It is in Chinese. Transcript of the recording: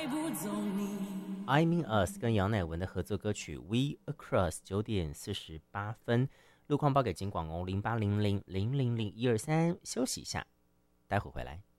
I Mean Us 跟杨乃文的合作歌曲 We Across 9:48，路况报给金广哦，0800000123，休息一下，待会回来。